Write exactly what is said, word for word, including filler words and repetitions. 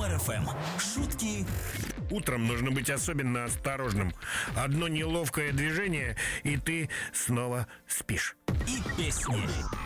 Юмор эф эм. Шутки. Утром нужно быть особенно осторожным. Одно неловкое движение, и ты снова спишь. И песни.